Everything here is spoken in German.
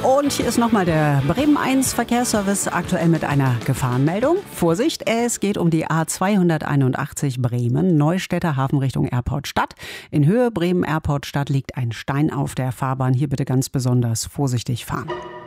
Und hier ist nochmal der Bremen 1 Verkehrsservice, aktuell mit einer Gefahrenmeldung. Vorsicht, es geht um die A281 Bremen, Neustädter Hafen Richtung Airport Stadt. In Höhe Bremen Airport Stadt liegt ein Stein auf der Fahrbahn. Hier bitte ganz besonders vorsichtig fahren.